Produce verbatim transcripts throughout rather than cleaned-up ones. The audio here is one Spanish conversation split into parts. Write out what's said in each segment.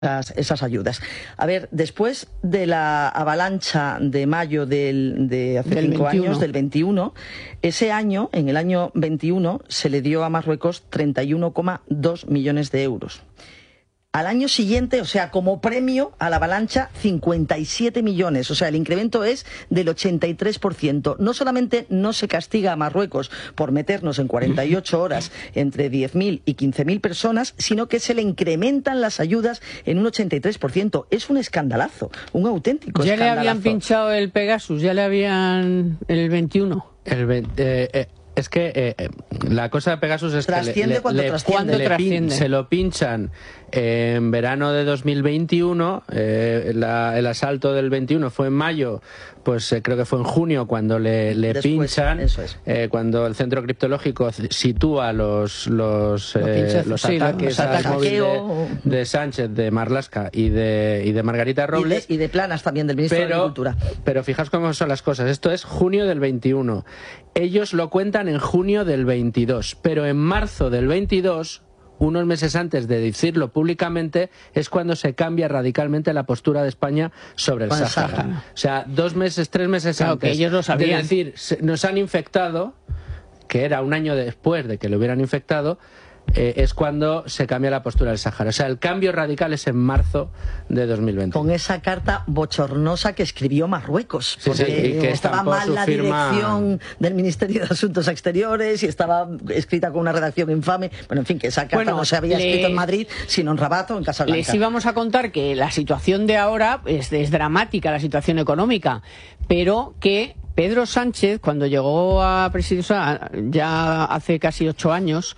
Las, esas ayudas. A ver, después de la avalancha de mayo del, de hace del cinco veintiuno años, del veintiuno, ese año, en el año veintiuno, se le dio a Marruecos treinta y uno coma dos millones de euros. Al año siguiente, o sea, como premio a la avalancha, cincuenta y siete millones. O sea, el incremento es del ochenta y tres por ciento. No solamente no se castiga a Marruecos por meternos en cuarenta y ocho horas entre diez mil y quince mil personas, sino que se le incrementan las ayudas en un ochenta y tres por ciento. Es un escandalazo, un auténtico ya escandalazo. Ya le habían pinchado el Pegasus, ya le habían el veintiuno. El veinte, eh, eh. Es que eh, la cosa de Pegasus es trasciende que le, cuando le, trasciende. le pin, se lo pinchan eh, en verano de dos mil veintiuno, eh, la, el asalto del veintiuno fue en mayo, pues eh, creo que fue en junio cuando le, le Después, pinchan, eso es. eh, cuando el centro criptológico sitúa los los, lo eh, los sí, ataques al móvil de, de Sánchez, de Marlaska y de, y de Margarita Robles. Y de, y de Planas también, del ministro pero, de Agricultura. Pero fijaos cómo son las cosas. Esto es junio del veintiuno. Ellos lo cuentan en junio del veintidós, pero en marzo del veintidós, unos meses antes de decirlo públicamente, es cuando se cambia radicalmente la postura de España sobre el Sáhara. O sea, dos meses, tres meses claro, antes que ellos lo sabían. de decir, nos han infectado, que era un año después de que lo hubieran infectado, Eh, es cuando se cambia la postura del Sáhara. O sea, el cambio radical es en marzo de dos mil veinte. Con esa carta bochornosa que escribió Marruecos, sí, porque sí, y que estaba mal la firma... dirección del Ministerio de Asuntos Exteriores y estaba escrita con una redacción infame. Bueno, en fin, que esa carta bueno, no se había le... escrito en Madrid, sino en Rabat o en Casablanca. Les íbamos a contar que la situación de ahora es, es dramática, la situación económica, pero que Pedro Sánchez, cuando llegó a presidir, ya hace casi ocho años,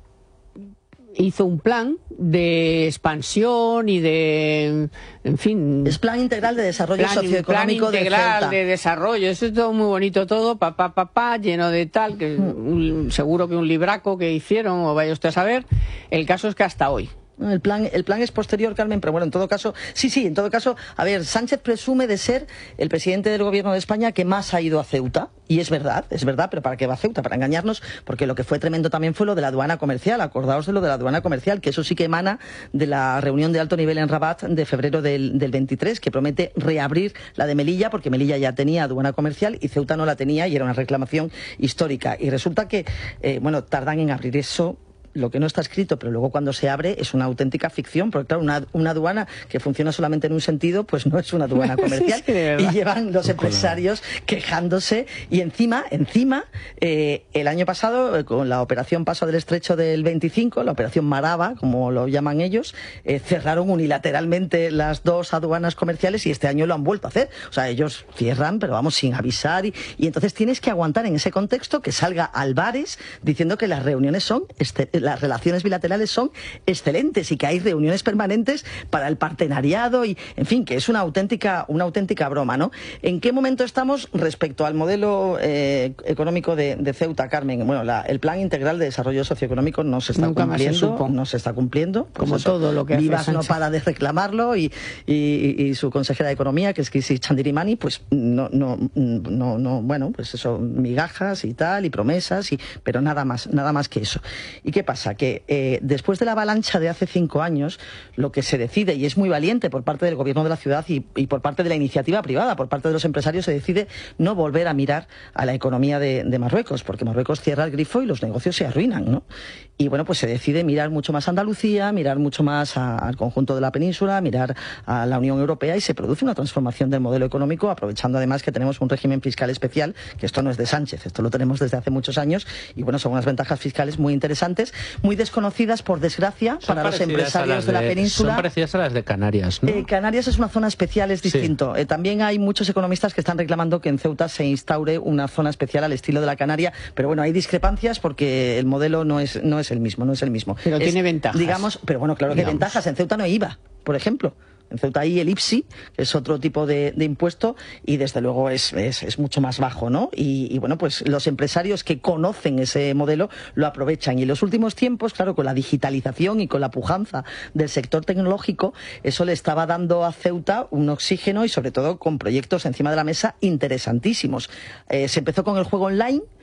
hizo un plan de expansión y de, en fin... Es plan integral de desarrollo plan, socioeconómico plan integral de, de desarrollo. Eso es todo muy bonito todo, papá, papá, lleno de tal, que un, seguro que un libraco que hicieron, o vaya usted a saber. El caso es que hasta hoy... El plan, el plan es posterior, Carmen, pero bueno, en todo caso, sí, sí, en todo caso, a ver, Sánchez presume de ser el presidente del gobierno de España que más ha ido a Ceuta, y es verdad, es verdad, pero ¿para qué va a Ceuta? Para engañarnos, porque lo que fue tremendo también fue lo de la aduana comercial, acordaos de lo de la aduana comercial, que eso sí que emana de la reunión de alto nivel en Rabat de febrero del, del veintitrés, que promete reabrir la de Melilla, porque Melilla ya tenía aduana comercial y Ceuta no la tenía y era una reclamación histórica, y resulta que, eh, bueno, tardan en abrir eso. Lo que no está escrito, pero luego cuando se abre es una auténtica ficción, porque claro, una, una aduana que funciona solamente en un sentido, pues no es una aduana comercial. Sí, sí, y llevan los empresarios quejándose, y encima, encima, eh, el año pasado, con la operación Paso del Estrecho del veinticinco, la operación Maraba, como lo llaman ellos, eh, cerraron unilateralmente las dos aduanas comerciales y este año lo han vuelto a hacer. O sea, ellos cierran, pero vamos, sin avisar, y, y entonces tienes que aguantar en ese contexto que salga Álvarez diciendo que las reuniones son las relaciones bilaterales son excelentes y que hay reuniones permanentes para el partenariado y, en fin, que es una auténtica una auténtica broma, ¿no? ¿En qué momento estamos respecto al modelo eh, económico de, de Ceuta, Carmen? Bueno, la, el plan integral de desarrollo socioeconómico no se está Nunca cumpliendo, se no se está cumpliendo. Pues como eso, todo lo que Vivas hace no para de reclamarlo y, y, y su consejera de Economía, que es Kisi Chandirimani, pues no, no, no, no, bueno, pues eso, migajas y tal, y promesas, y, pero nada más, nada más que eso. ¿Y qué pasa? Que eh, después de la avalancha de hace cinco años, lo que se decide, y es muy valiente por parte del gobierno de la ciudad y, y por parte de la iniciativa privada, por parte de los empresarios, se decide no volver a mirar a la economía de, de Marruecos, porque Marruecos cierra el grifo y los negocios se arruinan, ¿no? Y bueno, pues se decide mirar mucho más a Andalucía, mirar mucho más a, al conjunto de la península, mirar a la Unión Europea, y se produce una transformación del modelo económico, aprovechando además que tenemos un régimen fiscal especial, que esto no es de Sánchez, esto lo tenemos desde hace muchos años, y bueno, son unas ventajas fiscales muy interesantes, muy desconocidas, por desgracia, son para los empresarios de, de la península. Son parecidas a las de Canarias, ¿no? Eh, Canarias es una zona especial, es distinto. Sí. Eh, también hay muchos economistas que están reclamando que en Ceuta se instaure una zona especial al estilo de la Canaria, pero bueno, hay discrepancias porque el modelo no es, no es el mismo, no es el mismo. Pero es, tiene ventajas. Digamos, pero bueno, claro que hay ventajas. En Ceuta no hay I V A, por ejemplo. En Ceuta hay el I P S I, que es otro tipo de, de impuesto, y desde luego es, es, es mucho más bajo, ¿no? Y, y bueno, pues los empresarios que conocen ese modelo lo aprovechan. Y en los últimos tiempos, claro, con la digitalización y con la pujanza del sector tecnológico, eso le estaba dando a Ceuta un oxígeno y sobre todo con proyectos encima de la mesa interesantísimos. Eh, se empezó con el juego online,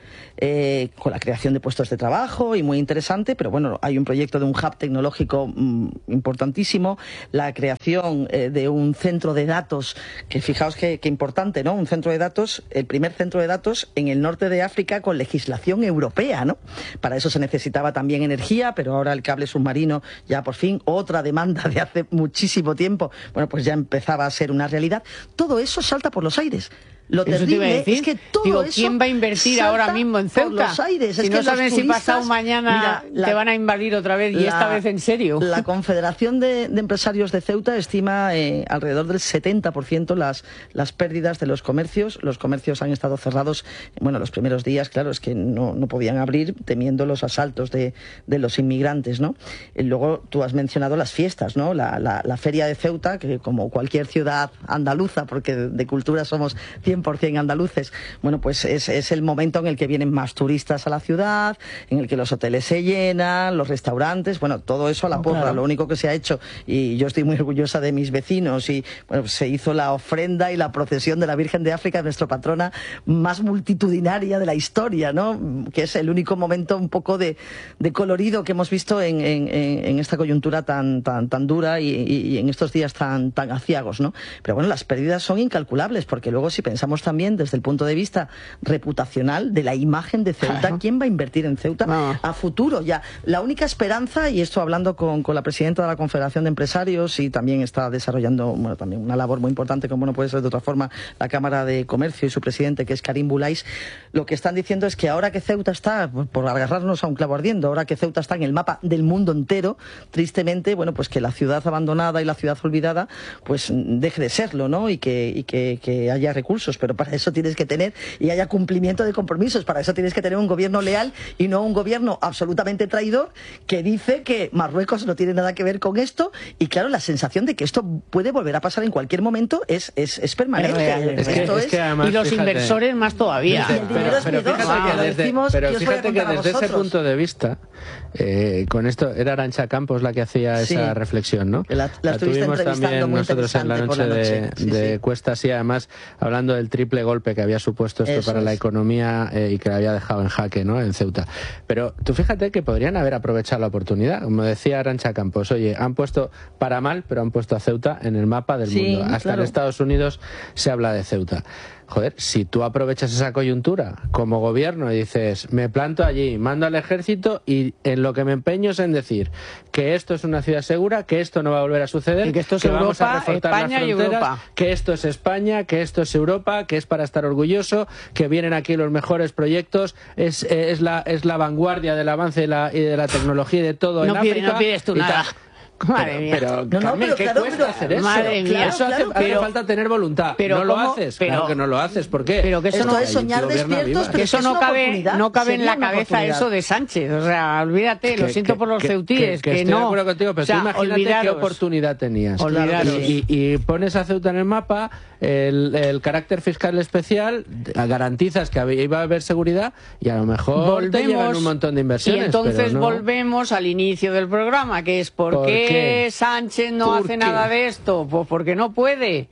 eh, con la creación de puestos de trabajo y muy interesante, pero bueno, hay un proyecto de un hub tecnológico mmm, importantísimo, la creación eh, de un centro de datos, que fijaos que, que importante, ¿no? Un centro de datos, el primer centro de datos en el norte de África con legislación europea, ¿no? Para eso se necesitaba también energía, pero ahora el cable submarino ya por fin, otra demanda de hace muchísimo tiempo, bueno, pues ya empezaba a ser una realidad. Todo eso salta por los aires. Lo Eso terrible es que todo Digo, eso ¿quién va a invertir ahora mismo en Ceuta? Por los aires. Si es no que saben si pasado mañana mira, la, te van a invadir otra vez y la, esta vez en serio. La Confederación de, de Empresarios de Ceuta estima eh, alrededor del setenta por ciento las, las pérdidas de los comercios. Los comercios han estado cerrados, bueno, los primeros días, claro, es que no, no podían abrir temiendo los asaltos de, de los inmigrantes, ¿no? Y luego tú has mencionado las fiestas, ¿no? La, la, la Feria de Ceuta, que como cualquier ciudad andaluza, porque de, de cultura somos cien por cien andaluces, bueno, pues es, es el momento en el que vienen más turistas a la ciudad, en el que los hoteles se llenan, los restaurantes, bueno, todo eso a la no, porra. Claro. Lo único que se ha hecho, y yo estoy muy orgullosa de mis vecinos, y bueno, pues se hizo la ofrenda y la procesión de la Virgen de África, nuestra patrona más multitudinaria de la historia, ¿no? Que es el único momento un poco de, de colorido que hemos visto en, en, en esta coyuntura tan, tan, tan dura y, y, y en estos días tan, tan aciagos, ¿no? Pero bueno, las pérdidas son incalculables, porque luego si pensamos también desde el punto de vista reputacional de la imagen de Ceuta, claro. ¿Quién va a invertir en Ceuta no. a futuro? Ya, la única esperanza, y esto hablando con, con la presidenta de la Confederación de Empresarios, y también está desarrollando bueno, también una labor muy importante, como no puede ser de otra forma, la Cámara de Comercio y su presidente, que es Karim Boulais, lo que están diciendo es que ahora que Ceuta está, por agarrarnos a un clavo ardiendo, ahora que Ceuta está en el mapa del mundo entero, tristemente, bueno, pues que la ciudad abandonada y la ciudad olvidada, pues deje de serlo, ¿no? Y que, y que, que haya recursos, pero para eso tienes que tener y haya cumplimiento de compromisos. Para eso tienes que tener un gobierno leal y no un gobierno absolutamente traidor que dice que Marruecos no tiene nada que ver con esto. Y claro, la sensación de que esto puede volver a pasar en cualquier momento es, es, es permanente. Es que, esto es es... que además, y los fíjate, inversores más todavía. Desde, pero, pero fíjate ah, que desde, decimos, pero fíjate que desde ese punto de vista, eh, con esto, era Arantxa Campos la que hacía sí. esa reflexión, ¿no? La, la, la tuvimos también nosotros en la noche, la noche. de, sí, de sí. Cuestas, y además hablando del triple golpe que había supuesto esto Eso para es. la economía eh, y que la había dejado en jaque, ¿no? En Ceuta. Pero tú fíjate que podrían haber aprovechado la oportunidad. Como decía Arantxa Campos, oye, han puesto para mal, pero han puesto a Ceuta en el mapa del sí, mundo. Hasta claro. en Estados Unidos se habla de Ceuta. Joder, si tú aprovechas esa coyuntura como gobierno y dices, me planto allí, mando al ejército y en lo que me empeño es en decir que esto es una ciudad segura, que esto no va a volver a suceder, y que esto es que Europa, vamos a reforzar España las y fronteras, Europa. que esto es España, que esto es Europa, que es para estar orgulloso, que vienen aquí los mejores proyectos, es, es, la, es la vanguardia del avance y, la, y de la tecnología y de todo no en pide, África. No pides tú nada. Madre pero, mía. pero, no, no, Carmen, pero ¿qué claro, cuesta pero, hacer eso? Madre mía. Eso hace, claro, hace pero, falta tener voluntad. Pero no lo ¿cómo? haces, pero, claro que no lo haces. ¿Por qué? Pero que eso Esto no es soñar despiertos, que eso no cabe, no cabe en la cabeza eso de Sánchez. O sea, olvídate, que, lo siento que, por los que, ceutíes, que, que, que estoy no. de acuerdo contigo, pero o sea, tú imagínate olvidaros. qué oportunidad tenías. Olvidaros. Y, y, y pones a Ceuta en el mapa, el, el carácter fiscal especial, garantizas que iba a haber seguridad y a lo mejor volvemos, te llevan un montón de inversiones. Y entonces pero no. volvemos al inicio del programa, que es ¿por, ¿Por qué, qué Sánchez no hace qué? nada de esto? Pues porque no puede.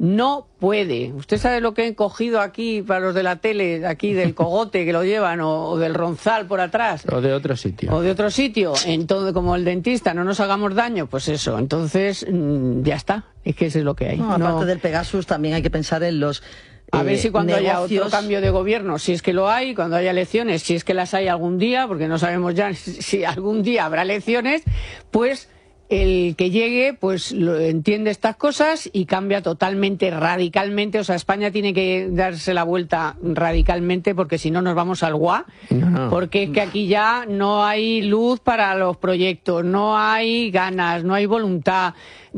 No puede. ¿Usted sabe lo que he cogido aquí para los de la tele, aquí del cogote que lo llevan, o, o del ronzal por atrás? O de otro sitio. O de otro sitio. Entonces, como el dentista, no nos hagamos daño, pues eso. Entonces, mmm, ya está. Es que eso es lo que hay. No, no... aparte del Pegasus, también hay que pensar en los... A eh, ver si cuando negocios... haya otro cambio de gobierno, si es que lo hay, cuando haya elecciones, si es que las hay algún día, porque no sabemos ya si algún día habrá elecciones, pues... el que llegue pues lo, entiende estas cosas y cambia totalmente, radicalmente. O sea, España tiene que darse la vuelta radicalmente, porque si no nos vamos al guá, no. porque es que aquí ya no hay luz para los proyectos, no hay ganas, no hay voluntad,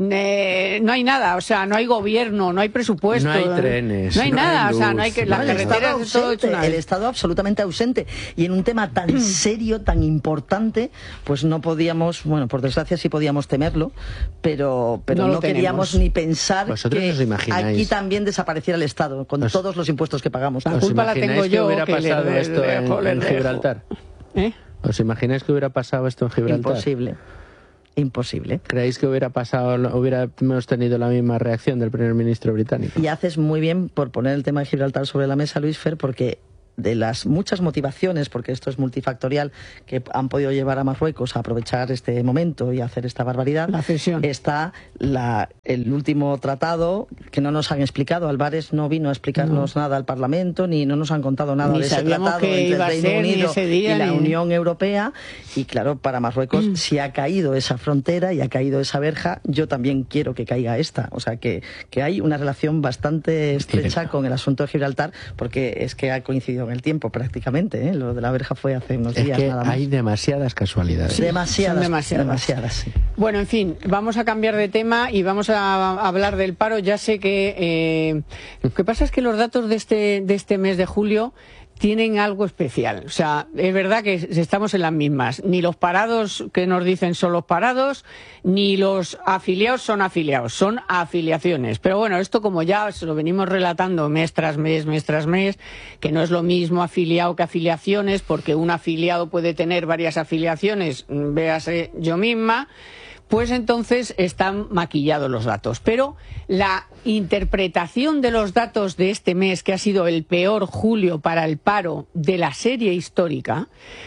eh, no hay nada. O sea, no hay gobierno, no hay presupuesto, no hay trenes, no hay no nada, hay luz, o sea, no hay que no, las el carreteras Estado todo hecho una el vez. Estado absolutamente ausente, y en un tema tan serio, tan importante, pues no podíamos, bueno, por desgracia sí podíamos temerlo, pero pero no, no queríamos ni pensar que aquí también desapareciera el Estado con os, todos los impuestos que pagamos. La culpa la tengo yo. ¿Os hubiera que pasado le, esto le, en, le, en Gibraltar? ¿Eh? ¿Os imagináis que hubiera pasado esto en Gibraltar? Imposible. Imposible. ¿Creéis que hubiera pasado, hubiéramos tenido la misma reacción del primer ministro británico? Y haces muy bien por poner el tema de Gibraltar sobre la mesa, Luis Fer, porque de las muchas motivaciones, porque esto es multifactorial, que han podido llevar a Marruecos a aprovechar este momento y hacer esta barbaridad, la cesión. Está la, el último tratado que no nos han explicado. Álvarez no vino a explicarnos no. nada al Parlamento, ni no nos han contado nada ni de ese tratado entre el Reino Unido día, y la ni... Unión Europea. Y claro, para Marruecos, mm. si ha caído esa frontera y ha caído esa verja, yo también quiero que caiga esta. O sea, que, que hay una relación bastante estrecha con el asunto de Gibraltar, porque es que ha coincidido en el tiempo prácticamente, ¿eh? Lo de la verja fue hace unos es días que nada más. Hay demasiadas casualidades. Sí, demasiadas, demasiadas. demasiadas sí. Bueno, en fin, vamos a cambiar de tema y vamos a hablar del paro. Ya sé que eh, lo que pasa es que los datos de este, de este mes de julio tienen algo especial. O sea, es verdad que estamos en las mismas. Ni los parados que nos dicen son los parados, ni los afiliados son afiliados, son afiliaciones. Pero bueno, esto como ya se lo venimos relatando mes tras mes, mes tras mes, que no es lo mismo afiliado que afiliaciones, porque un afiliado puede tener varias afiliaciones, véase yo misma, pues entonces están maquillados los datos. Pero la interpretación de los datos de este mes, que ha sido el peor julio para el paro de la serie histórica,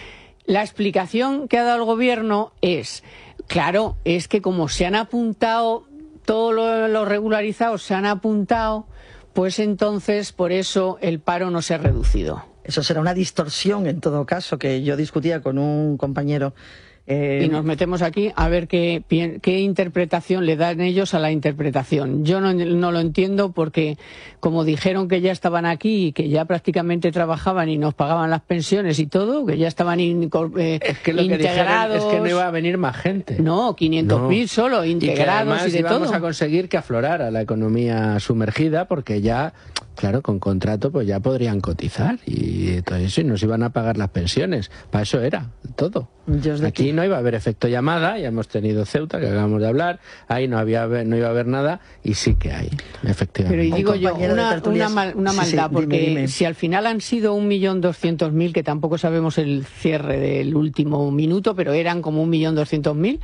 la explicación que ha dado el Gobierno es, claro, es que como se han apuntado, todos los regularizados se han apuntado, pues entonces por eso el paro no se ha reducido. Eso será una distorsión en todo caso, que yo discutía con un compañero. Eh... Y nos metemos aquí a ver qué, qué interpretación le dan ellos a la interpretación. Yo no, no lo entiendo porque, como dijeron que ya estaban aquí y que ya prácticamente trabajaban y nos pagaban las pensiones y todo, que ya estaban in, eh, es que lo integrados... Que es que no iba a venir más gente. No, quinientos mil no. solo, integrados y, que y de todo. Vamos a conseguir que aflorara la economía sumergida porque ya... Claro, con contrato pues ya podrían cotizar y todo eso y nos iban a pagar las pensiones. Para eso era todo. Aquí no iba a haber efecto llamada, ya hemos tenido Ceuta, que acabamos de hablar, ahí no había no iba a haber nada y sí que hay, efectivamente. Pero y digo yo, una, una, mal, una maldad, sí, sí, porque dime, dime. Si al final han sido un millón doscientos mil, que tampoco sabemos el cierre del último minuto, pero eran como un millón doscientos mil,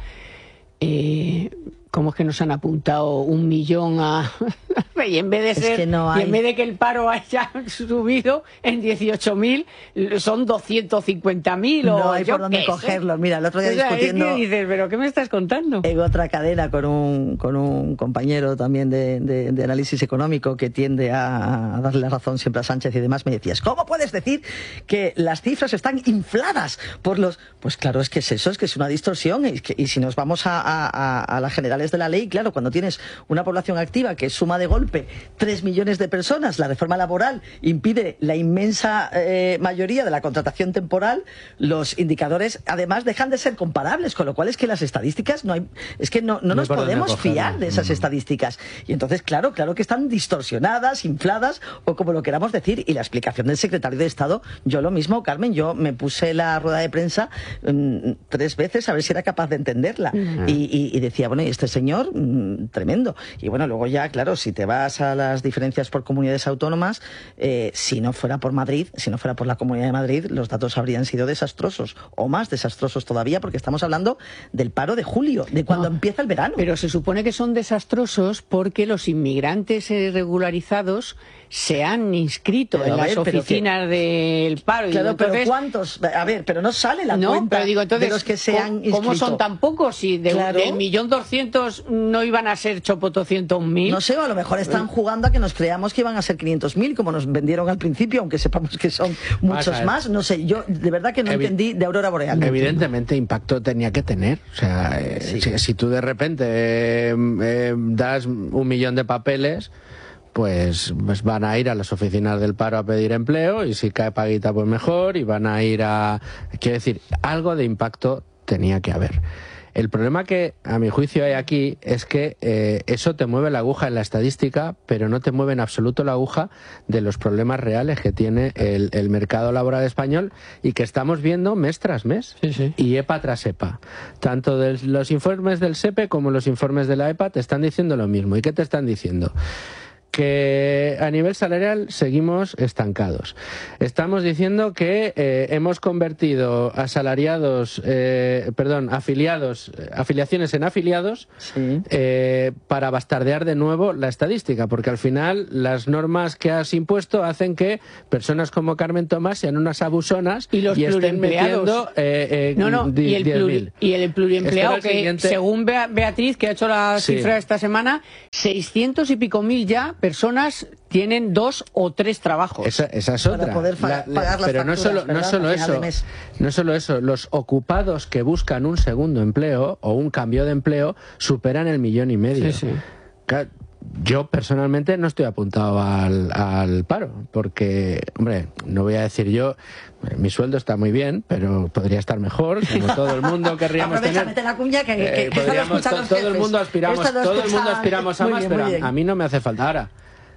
eh... ¿cómo es que nos han apuntado un millón a... y en vez de ser, es que no hay... y en vez de que el paro haya subido en dieciocho mil, son doscientos cincuenta mil o no hay yo por dónde cogerlo. Mira, el otro día o sea, discutiendo... Es que dices, ¿pero qué me estás contando? En otra cadena con un, con un compañero también de, de, de análisis económico que tiende a, a darle la razón siempre a Sánchez y demás, me decías, ¿cómo puedes decir que las cifras están infladas por los...? Pues claro, es que es eso, es que es una distorsión y, que, y si nos vamos a, a, a la general de la ley, claro, cuando tienes una población activa que suma de golpe tres millones de personas, la reforma laboral impide la inmensa eh, mayoría de la contratación temporal, los indicadores además dejan de ser comparables, con lo cual es que las estadísticas no hay, es que no, no, no nos podemos fiar de esas mm. estadísticas. Y entonces, claro, claro que están distorsionadas, infladas, o como lo queramos decir, y la explicación del secretario de Estado, yo lo mismo, Carmen, yo me puse la rueda de prensa mmm, tres veces a ver si era capaz de entenderla. Mm. Y, y, y decía, bueno, y este señor, mmm, tremendo. Y bueno, luego ya, claro, si te vas a las diferencias por comunidades autónomas, eh, si no fuera por Madrid, si no fuera por la Comunidad de Madrid, los datos habrían sido desastrosos, o más desastrosos todavía, porque estamos hablando del paro de julio, de cuando no, empieza el verano. Pero se supone que son desastrosos porque los inmigrantes regularizados se han inscrito pero, en las ver, oficinas que... del paro. Claro, digo, entonces... pero ¿cuántos? A ver, pero no sale la no, cuenta pero digo, entonces, de los que se han inscrito. ¿Cómo son tan pocos? Si de, claro. del millón doscientos no iban a ser chopotoscientos mil. No sé, a lo mejor están jugando a que nos creamos que iban a ser quinientos mil, como nos vendieron al principio, aunque sepamos que son muchos más. No sé, yo de verdad que no Evi entendí de Aurora Boreal. Evidentemente impacto tenía que tener. O sea, eh, sí. si, si tú de repente eh, eh, das un millón de papeles... Pues, pues van a ir a las oficinas del paro a pedir empleo y si cae paguita pues mejor y van a ir a... Quiero decir, algo de impacto tenía que haber. El problema que a mi juicio hay aquí es que eh, eso te mueve la aguja en la estadística, pero no te mueve en absoluto la aguja de los problemas reales que tiene el, el mercado laboral español y que estamos viendo mes tras mes sí, sí. y EPA tras EPA. Tanto de los informes del SEPE como los informes de la EPA te están diciendo lo mismo. ¿Y qué te están diciendo? que a nivel salarial seguimos estancados. Estamos diciendo que eh, hemos convertido asalariados, eh, perdón, afiliados, afiliaciones en afiliados, sí. eh, para bastardear de nuevo la estadística, porque al final las normas que has impuesto hacen que personas como Carmen Tomás sean unas abusonas y, los y estén metiendo eh, eh, no, no, y, el pluri, y el pluriempleado que siguiente... según Beatriz, que ha hecho la sí. cifra esta semana, seiscientos y pico mil ya personas tienen dos o tres trabajos. Esa, esa es otra. Para poder la, la, pagar las pero facturas, no solo, no solo eso, no solo eso, los ocupados que buscan un segundo empleo o un cambio de empleo superan el millón y medio. Sí, sí. Yo personalmente no estoy apuntado al, al paro, porque, hombre, no voy a decir yo, mi sueldo está muy bien, pero podría estar mejor, como todo el mundo querríamos tener. Mete la cuña que, que, eh, podríamos, to, todo el mundo aspiramos, todo el mundo aspiramos a más, bien, pero a mí no me hace falta. Ahora,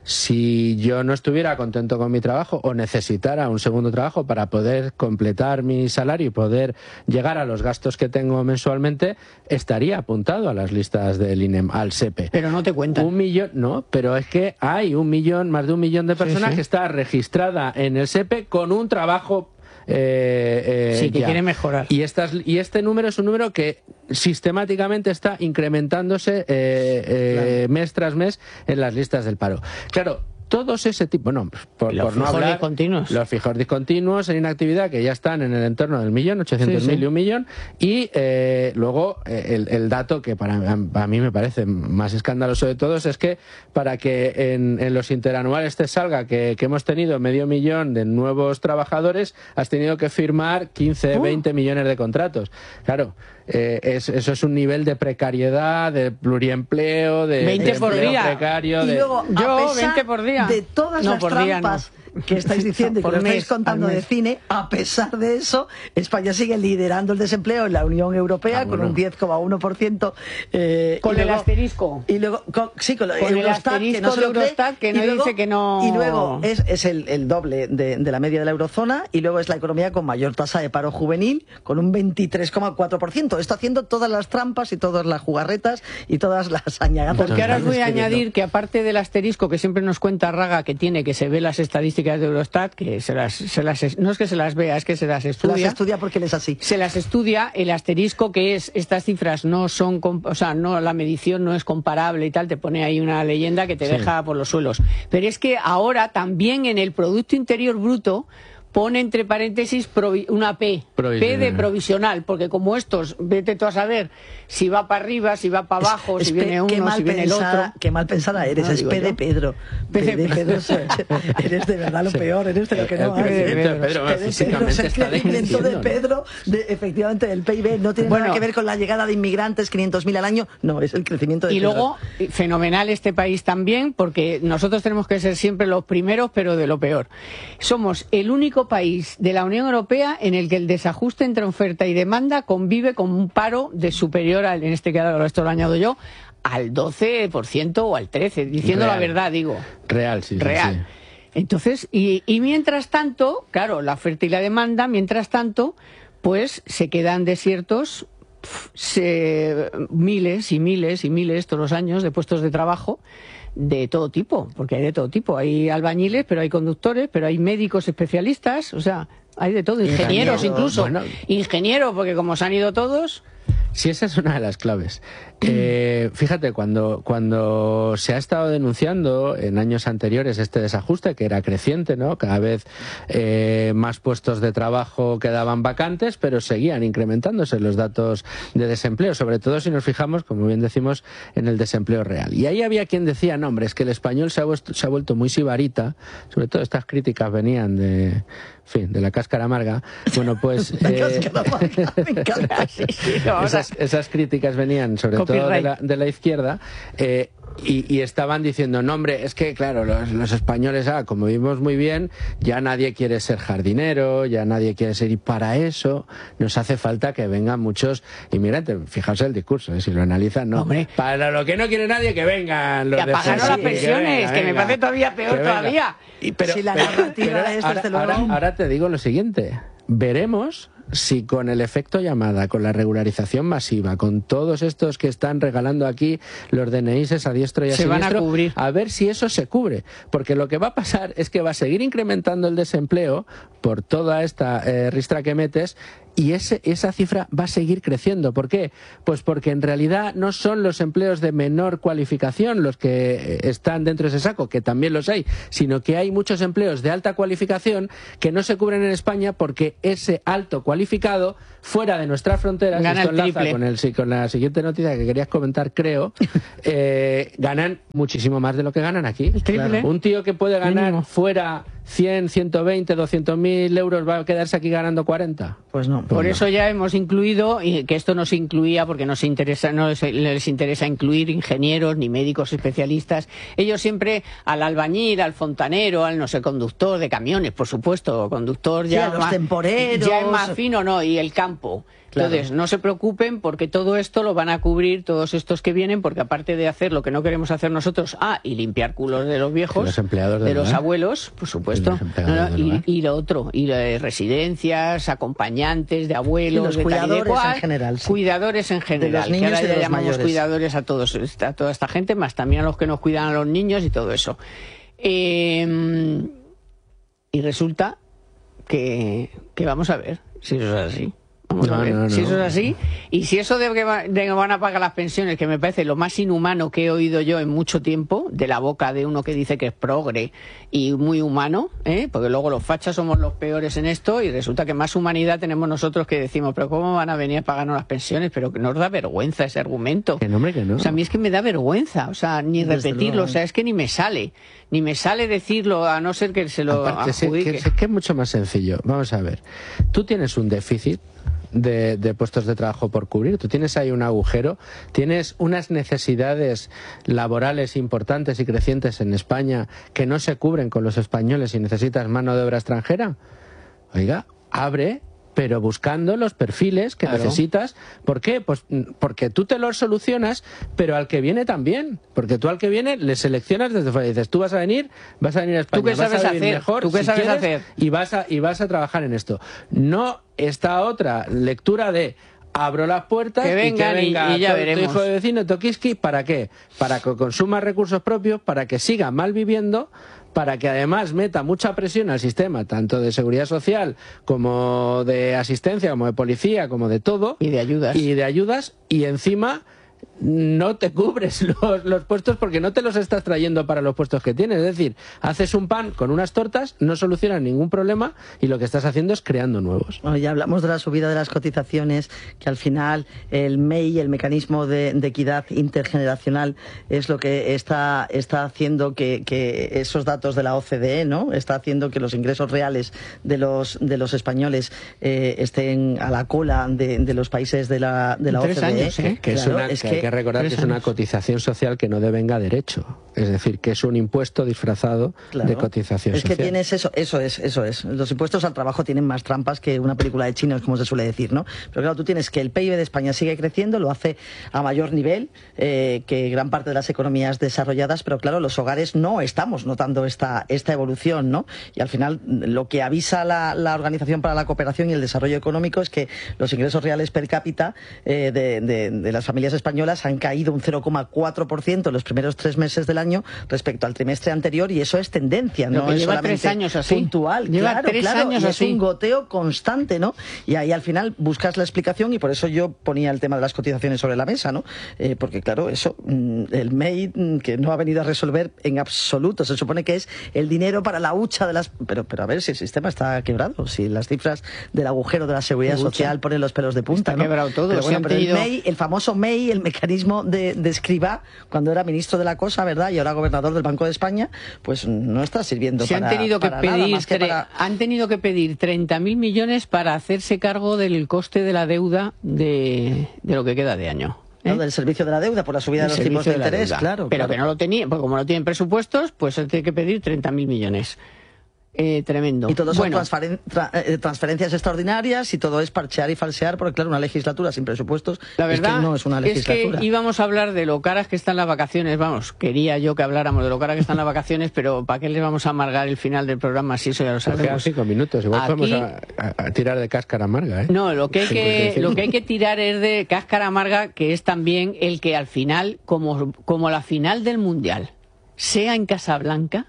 si yo no estuviera contento con mi trabajo o necesitara un segundo trabajo para poder completar mi salario y poder llegar a los gastos que tengo mensualmente, estaría apuntado a las listas del I N E M, al S E P E. Pero no te cuentan. Un millón, no, pero es que hay un millón, más de un millón de personas sí, sí. que está registrada en el S E P E con un trabajo Eh, eh, sí, que ya. quiere mejorar. Y, estas, y este número es un número que sistemáticamente está incrementándose eh, eh, claro. mes tras mes en las listas del paro. Claro, todos ese tipo, no, por, los por no hablar, discontinuos. los fijos discontinuos en inactividad que ya están en el entorno del millón, ochocientos mil sí, sí. y un millón, y eh, luego eh, el, el dato que para, para mí me parece más escandaloso de todos es que para que en, en los interanuales te salga que, que hemos tenido medio millón de nuevos trabajadores, has tenido que firmar quince, uh. veinte millones de contratos. Claro. Eh, es, eso es un nivel de precariedad, de pluriempleo, de, veinte de por día. precario. Y de... luego, yo veinte por día. De todas no, las por trampas día, no. que estáis diciendo y que lo estáis contando de cine, a pesar de eso, España sigue liderando el desempleo en la Unión Europea ah, bueno. con un diez coma uno por ciento. Eh, con y el luego, asterisco. Y luego, con, sí, con, con Eurostat, el asterisco que no se de lo cree, Eurostat, que no luego, dice que no... Y luego es, es el, el doble de, de la media de la eurozona, y luego es la economía con mayor tasa de paro juvenil, con un veintitrés coma cuatro por ciento. Está haciendo todas las trampas y todas las jugarretas y todas las añagazas. Porque ahora os voy a añadir que aparte del asterisco que siempre nos cuenta Raga, que tiene, que se ve las estadísticas de Eurostat, que se las, se las, no es que se las vea, es que se las estudia. Se las estudia porque él es así. Se las estudia, el asterisco que es, estas cifras no son, o sea, no, la medición no es comparable y tal, te pone ahí una leyenda que te sí. deja por los suelos. Pero es que ahora también en el Producto Interior Bruto pone entre paréntesis una P, P de provisional, porque como estos, vete tú a saber si va para arriba, si va para abajo, es, si es viene uno, si viene pensada, el otro. Qué mal pensada eres, no, es P de Pedro. P de Pedro, eres de verdad lo sí. peor, eres de lo que no hay. Pedro, Pedro, Pedro, físicamente está el crecimiento de Pedro, de, efectivamente, del P I B, no tiene bueno, nada que ver con la llegada de inmigrantes, quinientos mil al año, no, es el crecimiento de y Pedro. Y luego, fenomenal este país también, porque nosotros tenemos que ser siempre los primeros, pero de lo peor. Somos el único país de la Unión Europea en el que el desajuste entre oferta y demanda convive con un paro de superior al, en este caso esto lo añado yo, al doce por ciento o al trece por ciento, diciendo Real. la verdad, digo. Real, sí. Real. Sí, sí. Entonces, y, y mientras tanto, claro, la oferta y la demanda, mientras tanto, pues se quedan desiertos se, miles y miles y miles todos los años de puestos de trabajo de todo tipo, porque hay de todo tipo. Hay albañiles, pero hay conductores, pero hay médicos especialistas, o sea, hay de todo, ingenieros incluso. Bueno, ingenieros, porque como se han ido todos... Sí, esa es una de las claves. Eh, fíjate, cuando, cuando se ha estado denunciando en años anteriores este desajuste, que era creciente, ¿no? Cada vez eh, más puestos de trabajo quedaban vacantes, pero seguían incrementándose los datos de desempleo, sobre todo si nos fijamos, como bien decimos, en el desempleo real. Y ahí había quien decía, no, hombre, es que el español se ha, vuelto, se ha vuelto muy sibarita, sobre todo estas críticas venían de... En fin, de la cáscara amarga. Bueno, pues... La eh, cáscara amarga, me encanta. Sí, sí, no, esas, esas críticas venían sobre Copyright. todo de la, de la izquierda eh, y, y estaban diciendo, no hombre, es que claro, los, los españoles, ah, como vivimos muy bien, ya nadie quiere ser jardinero, ya nadie quiere ser, y para eso nos hace falta que vengan muchos inmigrantes. Fijaos el discurso, ¿eh? Si lo analizan, no. Hombre. Para lo que no quiere nadie, que vengan los que apagaron las pensiones, que, venga, que me parece todavía peor todavía. Y, pero, si la narrativa pero, es ahora, ahora, ahora te digo lo siguiente, veremos si con el efecto llamada, con la regularización masiva, con todos estos que están regalando aquí los D N Is a diestro y a se siniestro, van a cubrir. A ver si eso se cubre, porque lo que va a pasar es que va a seguir incrementando el desempleo por toda esta eh, ristra que metes, y ese, esa cifra va a seguir creciendo. ¿Por qué? Pues porque en realidad no son los empleos de menor cualificación los que están dentro de ese saco, que también los hay, sino que hay muchos empleos de alta cualificación que no se cubren en España porque ese alto cualificado fuera de nuestras fronteras, gana esto el enlaza triple. con, el, con la siguiente noticia que querías comentar, creo, eh, ganan muchísimo más de lo que ganan aquí. El triple. Claro. Un tío que puede ganar Mínimo. fuera cien, ciento veinte, doscientos mil euros va a quedarse aquí ganando cuarenta. Pues no. Por eso ya hemos incluido, y que esto no se incluía porque no, se interesa, no les, les interesa incluir ingenieros ni médicos especialistas. Ellos siempre al albañil, al fontanero, al no sé, conductor de camiones, por supuesto, conductor ya, Sí, a los más, temporeros. ya es más fino, no, y el campo. Claro. Entonces, no se preocupen porque todo esto lo van a cubrir todos estos que vienen, porque aparte de hacer lo que no queremos hacer nosotros, ah, y limpiar culos de los viejos, Los empleados del de los hogar. abuelos, por supuesto, Los empleados no, no, del y, hogar. y lo otro, y de residencias, acompañantes de abuelos, los de tal y de cuidadores cual, en general, sí. Cuidadores en general, niños que ahora y de ya los llamamos mayores. cuidadores a todos, a toda esta gente, más también a los que nos cuidan a los niños y todo eso. Eh, y resulta que, que vamos a ver si eso es así. Vamos No, a ver no, si no. eso es así. Y si eso de que, va- de que van a pagar las pensiones, que me parece lo más inhumano que he oído yo en mucho tiempo, de la boca de uno que dice que es progre y muy humano, ¿eh? Porque luego los fachas somos los peores en esto y resulta que más humanidad tenemos nosotros que decimos, pero ¿cómo van a venir a pagarnos las pensiones? Pero que nos da vergüenza ese argumento. Que no, hombre, que no. O sea, a mí es que me da vergüenza, o sea, ni Desde repetirlo, luego. o sea, es que ni me sale, ni me sale decirlo a no ser que se lo Aparte, sí, adjudique. que, es que es mucho más sencillo. Vamos a ver. Tú tienes un déficit de, de puestos de trabajo por cubrir. Tú tienes ahí un agujero, tienes unas necesidades laborales importantes y crecientes en España que no se cubren con los españoles y necesitas mano de obra extranjera. Oiga, abre, pero buscando los perfiles que Claro. necesitas. ¿Por qué? Pues mm, porque tú te los solucionas, pero al que viene también. Porque tú al que viene le seleccionas desde fuera. Dices, tú vas a venir, vas a venir a España, ¿Tú qué vas a sabes vivir hacer? mejor, ¿Tú qué si sabes quieres, hacer? y vas a y vas a trabajar en esto. No esta otra lectura de abro las puertas Que vengan y y- que venga y ya tu- tu veremos. hijo de vecino Tokiski, ¿para qué? Para que consuma recursos propios, para que siga mal viviendo, para que además meta mucha presión al sistema, tanto de seguridad social como de asistencia, como de policía, como de todo. Y de ayudas. Y de ayudas, y encima no te cubres los, los puestos porque no te los estás trayendo para los puestos que tienes. Es decir, haces un pan con unas tortas, no solucionas ningún problema y lo que estás haciendo es creando nuevos. Bueno, ya hablamos de la subida de las cotizaciones, que al final el M E I, el mecanismo de, de equidad intergeneracional, es lo que está, está haciendo que, que esos datos de la O C D E, ¿no? Está haciendo que los ingresos reales de los, de los españoles eh, estén a la cola de, de los países de la, de la Tres O C D E. años, ¿eh? Que, es Claro, una, es que hay que recordar que tres es una años. cotización social que no devenga derecho. Es decir, que es un impuesto disfrazado Claro. de cotización es social. que tienes eso, eso es, eso es. Los impuestos al trabajo tienen más trampas que una película de chinos, como se suele decir, ¿no? Pero claro, tú tienes que el P I B de España sigue creciendo, lo hace a mayor nivel eh, que gran parte de las economías desarrolladas, pero claro, los hogares no estamos notando esta, esta evolución, ¿no? Y al final, lo que avisa la, la Organización para la Cooperación y el Desarrollo Económico es que los ingresos reales per cápita eh, de, de, de las familias españolas han caído un cero coma cuatro por ciento en los primeros tres meses del año respecto al trimestre anterior, y eso es tendencia, Lo no que es lleva solamente tres años así. puntual. Lleva claro, tres claro, años y así. es un goteo constante, ¿no? Y ahí al final buscas la explicación, y por eso yo ponía el tema de las cotizaciones sobre la mesa, ¿no? Eh, porque claro, eso, mm, el M E I mm, que no ha venido a resolver en absoluto. Se supone que es el dinero para la hucha de las... Pero, pero a ver, si el sistema está quebrado, si las cifras del agujero de la seguridad ¿Qué hucha? social ponen los pelos de punta, Está ¿no? quebrado todo, Pero si bueno, han pero tenido- el M E I, el famoso M E I, el mecanismo de, de Escrivá, cuando era ministro de la cosa, ¿verdad? Y ahora gobernador del Banco de España, pues no está sirviendo Se para, han tenido que para nada, pedir más que tre- para... han tenido que pedir treinta mil millones para hacerse cargo del coste de la deuda de, de lo que queda de año. ¿eh? ¿no? Del servicio de la deuda por la subida El de los tipos de servicio la interés, deuda. claro. Pero claro. que no lo tenían, porque como no tienen presupuestos, pues se tiene que pedir treinta mil millones. Eh, tremendo. Y todo son bueno. transferen tra eh, transferencias extraordinarias y todo es parchear y falsear, porque claro, una legislatura sin presupuestos la verdad es que no es una legislatura. Es que íbamos a hablar de lo caras que están las vacaciones, vamos, quería yo que habláramos de lo caras que están las vacaciones, pero ¿para qué les vamos a amargar el final del programa? Si eso ya lo sabemos. Quedan cinco minutos, igual Aquí... podemos a, a, a tirar de cáscara amarga, ¿eh? No, lo que, hay que, lo que hay que tirar es de cáscara amarga, que es también el que al final, como, como la final del Mundial, sea en Casablanca.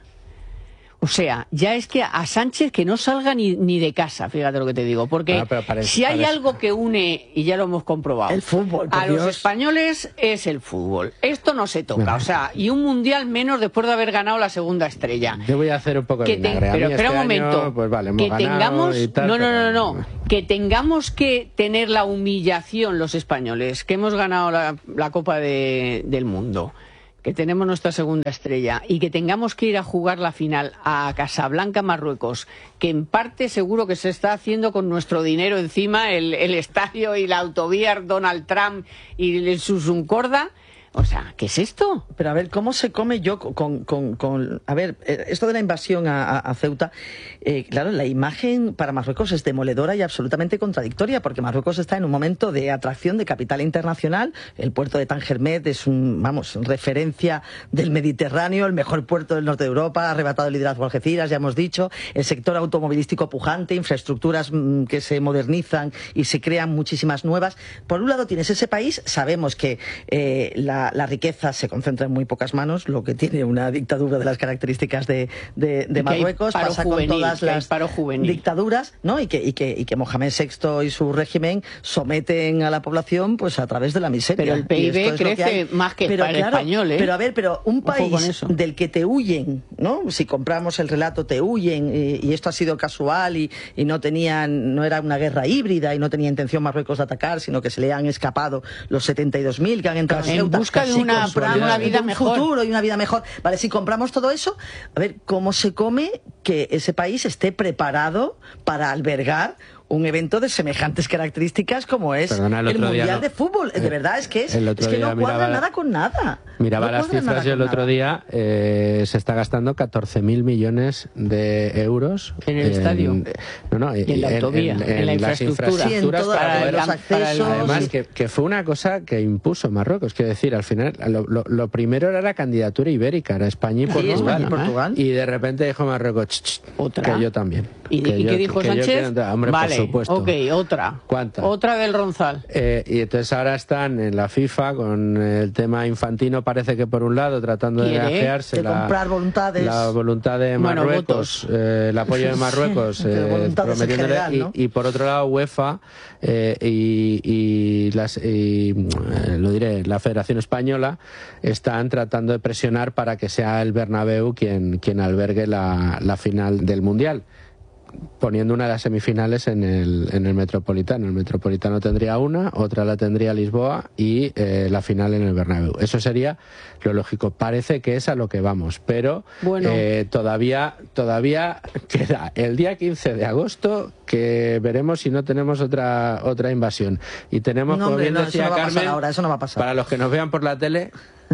O sea, ya es que a Sánchez que no salga ni, ni de casa, fíjate lo que te digo, porque ah, parece, si hay parece. algo que une, y ya lo hemos comprobado, el fútbol, a Dios. los españoles es el fútbol. Esto no se toca, o sea, y un mundial menos después de haber ganado la segunda estrella. Yo voy a hacer un poco de que vinagre. Pero espera este un momento, año, pues vale, hemos que tengamos, y tal, no, no, no, pero... no, que tengamos que tener la humillación los españoles, que hemos ganado la, la Copa de, del Mundo, que tenemos nuestra segunda estrella y que tengamos que ir a jugar la final a Casablanca, Marruecos, que en parte seguro que se está haciendo con nuestro dinero encima, el, el estadio y la autovía Donald Trump y el Susuncorda. O sea, ¿qué es esto? Pero a ver, ¿cómo se come yo con... con, con a ver, esto de la invasión a, a, a Ceuta, eh, claro, la imagen para Marruecos es demoledora y absolutamente contradictoria, porque Marruecos está en un momento de atracción de capital internacional. El puerto de Tangermet es un, vamos, referencia del Mediterráneo, el mejor puerto del norte de Europa, ha arrebatado el liderazgo a Algeciras, ya hemos dicho, el sector automovilístico pujante, infraestructuras mmm, que se modernizan y se crean muchísimas nuevas. Por un lado tienes ese país, sabemos que eh, la La, la riqueza se concentra en muy pocas manos, lo que tiene una dictadura de las características de, de, de Marruecos, pasa juvenil, con todas las dictaduras, ¿no? Y que, y, que, y que Mohamed sexto y su régimen someten a la población pues a través de la miseria. Pero el P I B crece que más que pero, para claro, el español, ¿eh? Pero a ver, pero un país del que te huyen, ¿no? Si compramos el relato, te huyen, y, y esto ha sido casual y, y no tenían, no era una guerra híbrida y no tenía intención Marruecos de atacar, sino que se le han escapado los setenta y dos mil que han entrado en Ceuta. De una, si una vida un mejor. futuro y una vida mejor. Vale, si compramos todo eso, a ver, ¿cómo se come que ese país esté preparado para albergar un evento de semejantes características como es Perdona, el, el Mundial no, de Fútbol? De verdad, es que, es, el es que no cuadra miraba, nada con nada. Miraba no las cifras y el otro nada. día eh, se está gastando catorce mil millones de euros. ¿En el en, estadio? No, no, y en la autovía, en, en, en la las infraestructura. Sí, en todo, para, para los accesos. Además, que, que fue una cosa que impuso Marruecos. Quiero decir, al final, lo, lo, lo primero era la candidatura ibérica, era España y Portugal. Sí, y, Portugal. Y de repente dijo Marruecos, ch, ch, ¿Otra? que yo también. ¿Y, que ¿y yo, qué dijo que Sánchez? Yo, hombre, vale, por supuesto. ok, otra. ¿Cuánta? Otra del Ronzal. Eh, y entonces ahora están en la FIFA con el tema infantino, parece que por un lado, tratando de granjearse de la, comprar voluntades. la voluntad de Marruecos, bueno, eh, el apoyo de Marruecos, eh, prometiéndole, general, ¿no? y, y por otro lado UEFA eh, y, y, las, y eh, lo diré, la Federación Española están tratando de presionar para que sea el Bernabéu quien, quien albergue la, la final del Mundial, poniendo una de las semifinales en el, en el Metropolitano. El Metropolitano tendría una, otra la tendría Lisboa y eh, la final en el Bernabéu. Eso sería lo lógico. Parece que es a lo que vamos, pero bueno. eh, todavía, todavía queda el día quince de agosto, que veremos si no tenemos otra otra invasión. Y tenemos, no, como hombre, bien no, decía eso no va Carmen, a pasar ahora, eso no va a pasar. Para los que nos vean por la tele,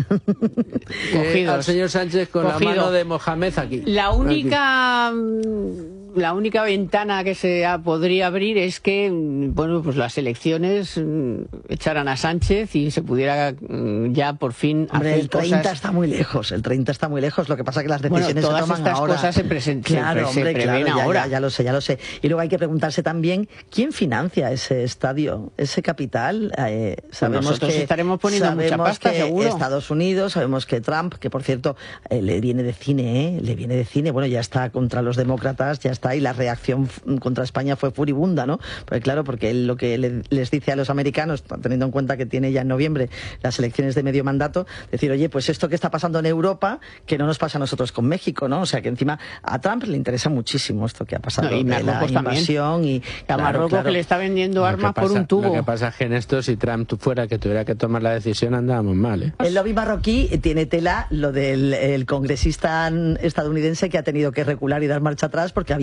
eh, al señor Sánchez con Cogido. la mano de Mohamed aquí. La única... Aquí. La única ventana que se podría abrir es que, bueno, pues las elecciones echaran a Sánchez y se pudiera ya por fin Hombre, hacer el treinta cosas... está muy lejos, el treinta está muy lejos, lo que pasa es que las decisiones bueno, todas se toman estas ahora. cosas se, presen... claro, se, hombre, se prevén claro, ya, ahora. Ya, ya lo sé, ya lo sé. Y luego hay que preguntarse también, ¿quién financia ese estadio, ese capital? Eh, sabemos Nosotros que estaremos poniendo sabemos mucha pasta, que seguro. Estados Unidos, sabemos que Trump, que por cierto, eh, le viene de cine, ¿eh? Le viene de cine, bueno, ya está contra los demócratas, ya está, y la reacción contra España fue furibunda, ¿no? Porque claro, porque él lo que le, les dice a los americanos, teniendo en cuenta que tiene ya en noviembre las elecciones de medio mandato, decir, oye, pues esto que está pasando en Europa, que no nos pasa a nosotros con México, ¿no? O sea, que encima a Trump le interesa muchísimo esto que ha pasado, no, y de la invasión y a claro, Marruecos claro. que le está vendiendo armas pasa, por un tubo. Lo que pasa es que en esto, si Trump fuera que tuviera que tomar la decisión, andábamos mal, ¿eh? El lobby marroquí tiene tela lo del el congresista estadounidense que ha tenido que recular y dar marcha atrás porque había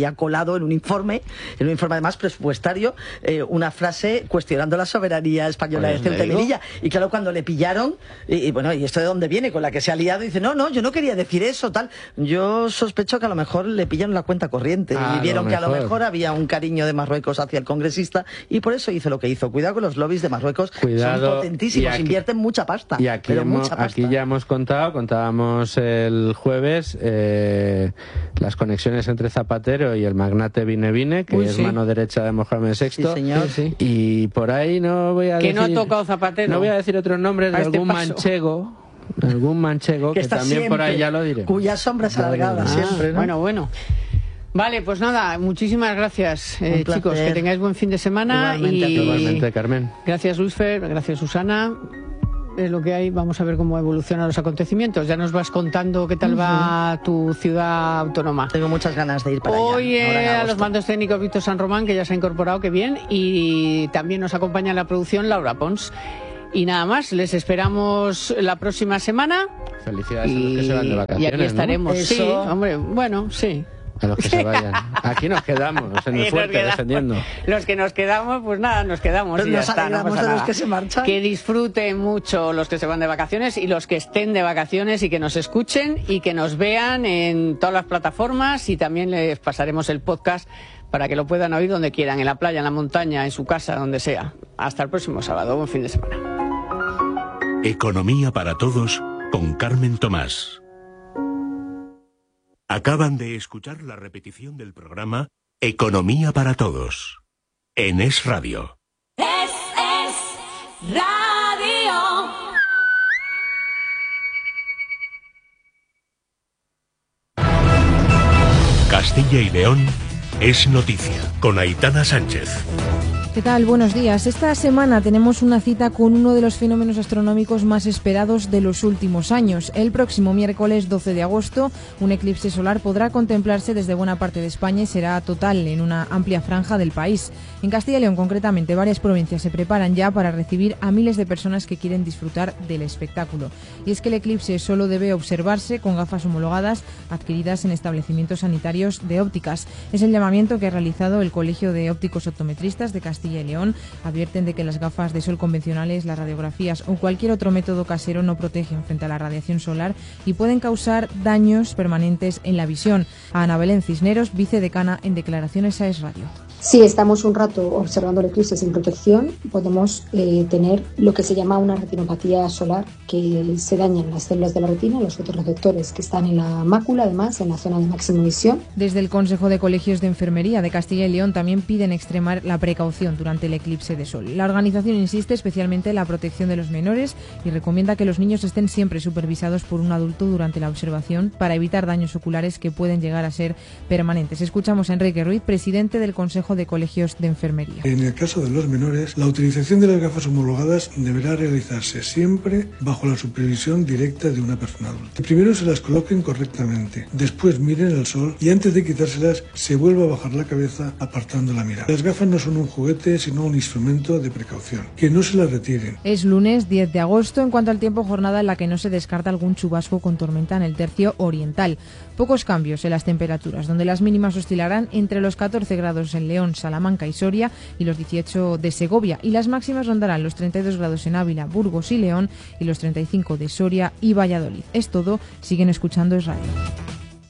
había colado en un informe, en un informe además presupuestario, eh, una frase cuestionando la soberanía española pues de Ceuta y Melilla. Y claro, cuando le pillaron, y, y bueno, ¿y esto de dónde viene? Con la que se ha liado, y dice, no, no, yo no quería decir eso, tal. Yo sospecho que a lo mejor le pillaron la cuenta corriente a y vieron que a lo mejor. mejor había un cariño de Marruecos hacia el congresista y por eso hizo lo que hizo. Cuidado con los lobbies de Marruecos, Cuidado, son potentísimos, aquí, invierten mucha pasta. Y aquí, pero hemos, mucha pasta. aquí ya hemos contado, contábamos el jueves, eh, las conexiones entre Zapatero y el magnate Vine Vine, que Uy, es sí. mano derecha de Mohamed sexto. Sí, señor. Sí, sí. Y por ahí no voy a Que decir... no ha tocado Zapatero. No voy a decir otros nombres de A este algún paso. manchego, algún manchego, que, que está también por ahí siempre, ya lo diré. cuyas sombras Ya lo alargadas diré. Ah, siempre, ¿no? Bueno, bueno. Vale, pues nada, muchísimas gracias, eh, Un chicos. placer. Que tengáis buen fin de semana. Igualmente, y Igualmente, Carmen. Gracias, Luisfer. Gracias, Susana. Es lo que hay. Vamos a ver cómo evolucionan los acontecimientos. Ya nos vas contando qué tal va tu ciudad autónoma. Tengo muchas ganas de ir para Hoy allá. ahora en eh, a agosto. los mandos técnicos Víctor San Román, que ya se ha incorporado, que bien. Y también nos acompaña en la producción Laura Pons. Y nada más, les esperamos la próxima semana. Felicidades a los que se van de Y, vacaciones, y aquí estaremos. ¿no? Sí, Eso. hombre, bueno, sí. ¿no? A los que se vayan. Aquí nos quedamos, en el Nos fuerte, quedamos. defendiendo. Los que nos quedamos, pues nada, nos quedamos y Nos ya está, no alegramos pasa de los nada. que se marchan. Que disfruten mucho los que se van de vacaciones y los que estén de vacaciones y que nos escuchen y que nos vean en todas las plataformas y también les pasaremos el podcast para que lo puedan oír donde quieran, en la playa, en la montaña, en su casa, donde sea. Hasta el próximo sábado, buen fin de semana. Economía para todos con Carmen Tomás. Acaban de escuchar la repetición del programa Economía para todos en Es Radio. Es, es radio. Castilla y León es noticia con Aitana Sánchez. ¿Qué tal? Buenos días. Esta semana tenemos una cita con uno de los fenómenos astronómicos más esperados de los últimos años. El próximo miércoles doce de agosto, un eclipse solar podrá contemplarse desde buena parte de España y será total en una amplia franja del país. En Castilla y León, concretamente, varias provincias se preparan ya para recibir a miles de personas que quieren disfrutar del espectáculo. Y es que el eclipse solo debe observarse con gafas homologadas adquiridas en establecimientos sanitarios de ópticas. Es el llamamiento que ha realizado el Colegio de Ópticos Optometristas de Castilla y León. Advierten de que las gafas de sol convencionales, las radiografías o cualquier otro método casero no protegen frente a la radiación solar y pueden causar daños permanentes en la visión. A Ana Belén Cisneros, vicedecana en declaraciones a Es Radio. Si estamos un rato observando el eclipse sin protección, podemos eh, tener lo que se llama una retinopatía solar, que se dañan las células de la retina, los fotorreceptores que están en la mácula, además, en la zona de máxima visión. Desde el Consejo de Colegios de Enfermería de Castilla y León también piden extremar la precaución durante el eclipse de sol. La organización insiste especialmente en la protección de los menores y recomienda que los niños estén siempre supervisados por un adulto durante la observación para evitar daños oculares que pueden llegar a ser permanentes. Escuchamos a Enrique Ruiz, presidente del Consejo de Colegios de Enfermería. En el caso de los menores, la utilización de las gafas homologadas deberá realizarse siempre bajo la supervisión directa de una persona adulta. Primero se las coloquen correctamente, después miren al sol y antes de quitárselas se vuelva a bajar la cabeza apartando la mirada. Las gafas no son un juguete, sino un instrumento de precaución. Que no se las retiren. Es lunes diez de agosto. En cuanto al tiempo, jornada en la que no se descarta algún chubasco con tormenta en el tercio oriental. Pocos cambios en las temperaturas, donde las mínimas oscilarán entre los catorce grados en León, Salamanca y Soria y los dieciocho de Segovia, y las máximas rondarán los treinta y dos grados en Ávila, Burgos y León y los treinta y cinco de Soria y Valladolid. Es todo. Siguen escuchando Es Radio.